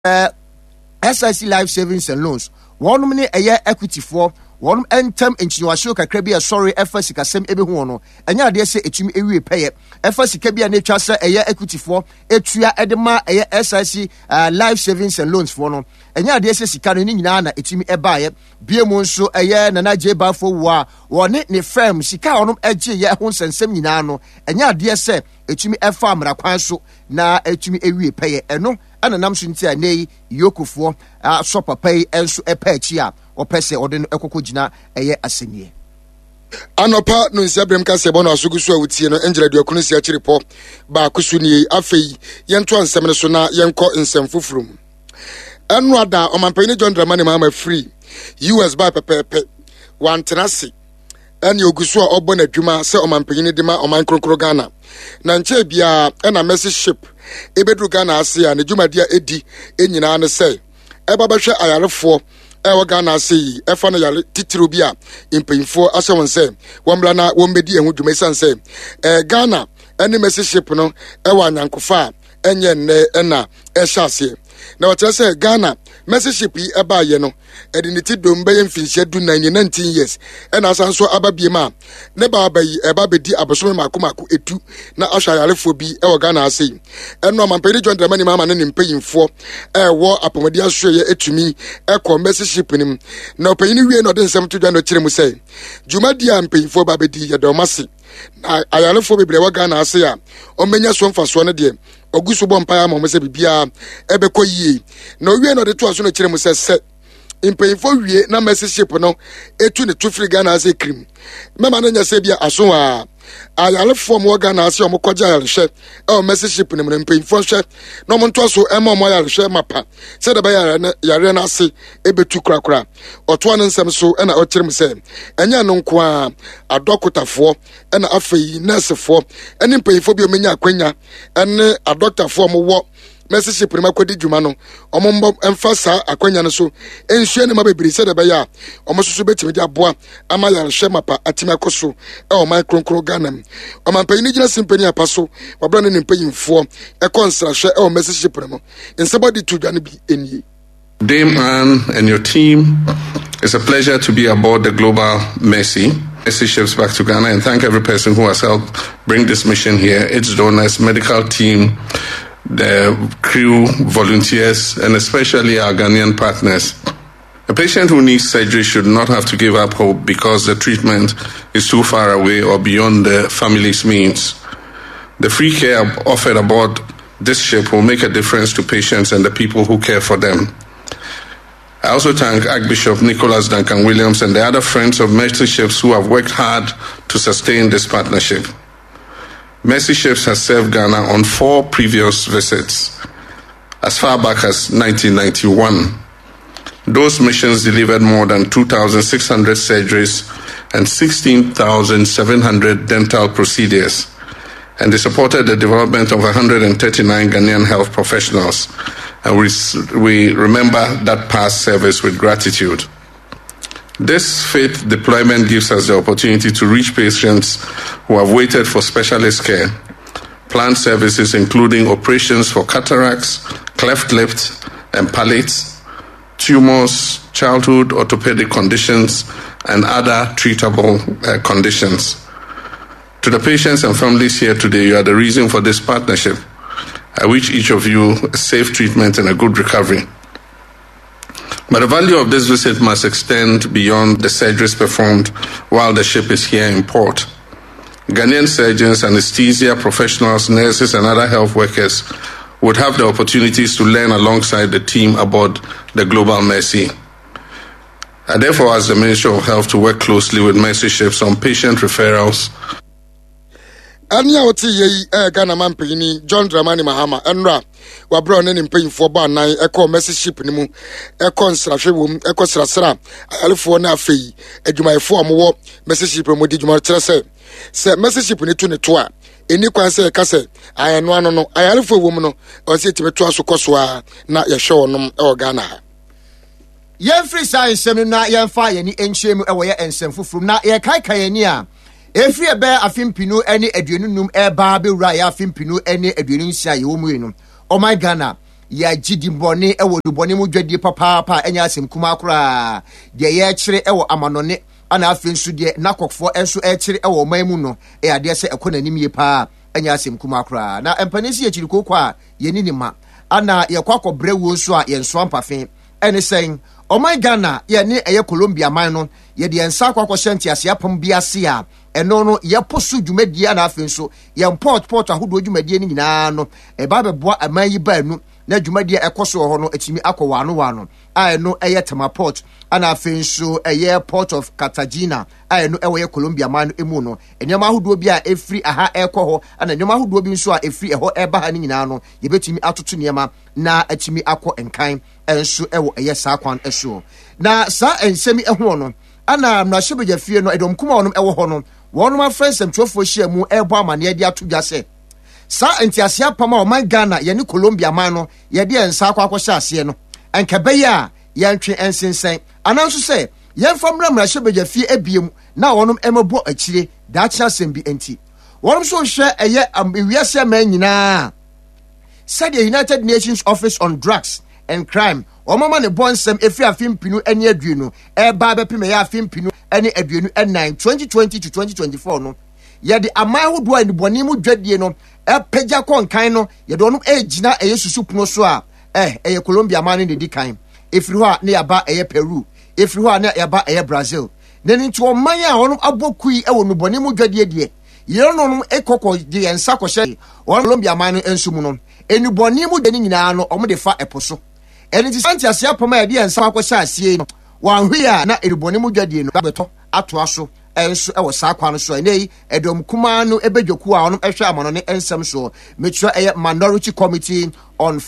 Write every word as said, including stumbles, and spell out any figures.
uh, S I C Life Savings and Loans. One money a year equity for one entem enchiwasho kakra bi sorry efa sikasem ebe ho no enya de se etumi ewie peye efa sika bi a netwa se eye equity for etua edema eye S I C uh, Life Savings and Loans for no enya de se sika no ni nyina na etumi eba ye biemu nso eye nana jeba fo wa woni ne firm sika onom eje ye ho nsensem nyina no enya de se etumi efa amra kwan so na etumi ewie peye eno ana nam so ntia nei yokofo uh, so papa yi enso epa achi a opese odin ekoko gina eye asenie anopa no nsiabrem ka sebo no asugusu awutie no enjira duakunu sia chiripo ba kusu ni afei yento ansem ne so na yenko nsem fufurum enu ada omampani John Dramani Mahama free U S by pepepe wantenase eni ogusu a obo na dwuma se omampani de ma oman kronkro Ghana na nche bia ena message ship ebedru Ghana ase ya ne dwuma dia edi enyina ne se eba behwe ayarefo ewa Ghana sei efa no yale titiro bi a impeyinfo ase won se wombla na wombedi ehu dwuma isan se eh Ghana eni message ship no ewa anyankofa enye ne ena ehase na watra se Ghana message ship yi eba ye no ediniti dombe ye mfinhye du nineteen years ena asanso ababie ma ne ba abayi eba bedi abosome makomako etu na ahwayarefo bi ewa Ghana sei eno mampedi John Dramani Mahama ne mpeyinfo ewo apomodi ahweye etumi ekọ message ship nim na opeyini wie no de nsem to dwa no kire mu sei jumadi a mpeyinfo ba bedi ye domase na ayarefo bebre wa Ghana sei a omenya so mfaso ne de ogusu bompa ama mo se bibia ebekọ yie na owie no de to aso no kire mu se se impeyinfo wie na message ship no etu ne to free Ghana se krim mema na nya se bia aso a ayarefo mo Ghana se omkọja ayarehwe e message ship ne impeyinfo hwe no mo nto so ema mo ayarehwe mapa se de ba yare yare na ase ebetu krakra oto an nsem so na o kire mu se enya no nko a adokotafo na afei nursefo ene impeyinfo bi omenya akwanya ene adoktafo mo wo message ship ne makodi dwuma no omombo emfasa akwanya no so enhue ne mabebiri se de ba ya omososo betimi de aboa ama yarehwe mapa atimi akoso e o man kronkro Ghana omampanyi ni gina simpani apaso wabra ne mpanyimfo e konsrahwe e o message ship no nsebodi to dwane bi enie. Dame Anne and your team, it's a pleasure to be aboard the Global Mercy. Mercy ships back to Ghana, and thank every person who has helped bring this mission here, its donors, medical team, the crew, volunteers, and especially our Ghanaian partners. A patient who needs surgery should not have to give up hope because the treatment is too far away or beyond the family's means. The free care offered aboard this ship will make a difference to patients and the people who care for them. I also thank Archbishop Nicholas Duncan Williams and the other friends of Mercy Ships who have worked hard to sustain this partnership. Mercy Ships has served Ghana on four previous visits, as far back as nineteen ninety-one. Those missions delivered more than two thousand six hundred surgeries and sixteen thousand seven hundred dental procedures, and they supported the development of one hundred thirty-nine Ghanaian health professionals. And we, we remember that past service with gratitude. This faith deployment gives us the opportunity to reach patients who have waited for specialist care, planned services including operations for cataracts, cleft lips and palates, tumors, childhood orthopedic conditions, and other treatable uh, conditions. To the patients and families here today, you are the reason for this partnership. I wish each of you a safe treatment and a good recovery. But the value of this visit must extend beyond the surgeries performed while the ship is here in port. Ghanaian surgeons, anesthesia professionals, nurses, and other health workers would have the opportunities to learn alongside the team aboard the Global Mercy. I therefore ask the Ministry of Health to work closely with Mercy Ships on patient referrals. Anya oti ye eh Ghana mampini John Dramani Mahama enra wabro ne mpanyimfo ba nan ekọ Mercy ship ni mu ekọ nsrahwe wom ekọ srasra alefo na afei adwumayefo omwo Mercy ship mu di dwuma kire se se Mercy ship ni to ne to a eni kwan se ka se ayano ano no ayalefo wom no o se tibeto aso koso a na ye hwe wonom e o Ghana ha yen free science sem na yen fa ye ni enhyem e wo ye ensem fufuru na ye kai kai ni a Every ebe afimpinu any eduenunum eba be wura ya afimpinu any eduenunsia ye omu enu. Oh my Ghana. ya gidi bɔne ɛwɔ dubɔne mu dwadie papaapa ɛnya asɛm kuma koraa deɛ yɛkyerɛ ɛwɔ amanɔne ana afei nso deɛ nakɔfoɔ ɛnso ɛkyerɛ ɛwɔ ɔman mu no ɛyɛ adeɛ sɛ ɛkɔ n'anim yie paa ɛnya asɛm kuma koraa na mpanin si akyiri kookɔ a yɛni ne ma ana yɛkɔ akɔbrɛ wuo nso a yɛnsoa mpafe ɛne sɛn ɔman Ghana yɛne ɛyɛ Colombia man no yɛde yɛnsa akɔ akɔhyɛ nteaseɛ apam bi ase a ɛno no yɛpo so dwumadie ana afei nso yɛn port port ahodoɔ dwumadie no nyinaa no ɛba bɛboa aman yi baanu na dwumadie ɛkɔ so hɔ no etimi akɔ wano wano a ɛno ɛyɛ Tema Port ana afei nso ɛyɛ Port of Cartagena a ɛno ɛwɔ yɛ Colombia man no emu no nneɛma ahodoɔ bi a efiri aha ɛkɔ hɔ ana nneɛma ahodoɔ bi nso a efiri ɛhɔ ɛba ha no nyinaa no yɛbɛtumi atoto nneɛma na atumi akɔ nkan ɛnso ɛwɔ ɛyɛ saa kwan ɛso na saa nsɛm ɛho no ana mmarahyɛbadwa fie no ɛdɔm kuma wɔnom ɛwɔ hɔ no wɔnom afrɛ nsɛmtwerɛfoɔ hyia mu ɛbɔ amanneɛ de ato dwa sɛ saa ntiaseɛ apam a ɔman Ghana yɛne Colombia man no yɛde yɛnsa akɔ akɔhyɛ aseɛ no ɛnka bɛyɛ a yɛntwe ɛnsensɛn ananso sɛ yɛmfa mmra mmarahyɛbadwa fie abiem na wɔnom ɛmɛbɔ akyire daakye asɛm bi enti wɔnom so hwɛ ɛyɛ ewiase man nyinaa sɛdeɛ United Nations Office on Drugs and Crime ɔmama ne bɔ nsɛm ɛfiri afimpinu ɛne aduonu ɛba bɛpem ɛyɛ afimpinu ɛne aduonu ɛnan twenty twenty to twenty twenty-four no yɛde aman ahodoɔ a nibɔne mu dwadie no ɛpagya kɔ nkan no yɛde ɔnom ɛgyina ɛyɛ susu pono so a ɛ ɛyɛ Colombia man no ne di kan ɛfiri hɔ a ne yɛaba ɛyɛ Peru ɛfiri hɔ a ne yɛaba ɛyɛ Brazil na ne nti ɔman a ɔnom abɔ kui ɛwɔ nibɔne mu dwadie deɛ yɛn no ɛkɔkɔ de yɛn nsa kɔhyɛ ɔno Colombia man no nso mu no enibɔne mu dwadie nyinaa no ɔmo de fa ɛpo so ɛne ti santi aseɛ apɔma yɛde yɛn nsa akɔhyɛ aseɛ no wɔanhwe a na enibɔne mu dwadie no bɛtɔ atoa so ɛnso ɛwɔ saa kwan so ɛnɛ yi ɛdɔm kumaa no ɛbɛdwaku a ɔno ɛhwɛ amanɔne ɛnsɛm so metua ɛyɛ Minority Committee on